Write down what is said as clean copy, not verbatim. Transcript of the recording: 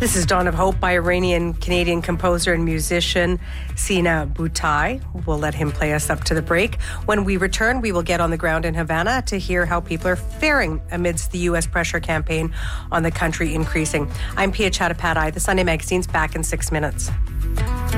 This is Dawn of Hope by Iranian-Canadian composer and musician Sina Boutai. We'll let him play us up to the break. When we return, we will get on the ground in Havana to hear how people are faring amidst the U.S. pressure campaign on the country increasing. I'm Pia Chattopadhyay. The Sunday Magazine's back in 6 minutes.